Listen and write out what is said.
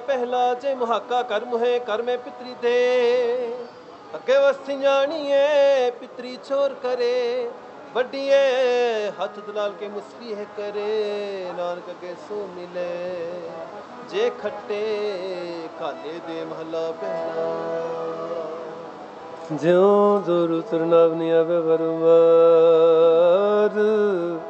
ਪਹਿਲਾ ਜੇ ਮੁਹਾਕਾ ਕਰਮ ਹੈ ਕਰਮੇ ਪਿਤਰੀ ਦੇ ਅੱਗੇ ਵਸੀ ਜਾਣੀਏ ਪਿਤਰੀ ਛੋਰ ਕਰੇ ਵੱਡੀਏ ਹੱਥ ਦਲਾਲ ਕੇ ਮੁਸਕੀ ਹੈ ਕਰੇ ਨਾਨਕ ਅੱਗੇ ਸੋ ਮਿਲੇ ਜੇ ਖੱਟੇ ਕਾਲੇ ਦੇ ਮਹਲਾ ਪਹਿਲਾ ਜਿਉਂ ਜੋ ਰੁਤਰ ਨਾਵ ਨੀ ਆਵੇ ਵਰਮਾਰ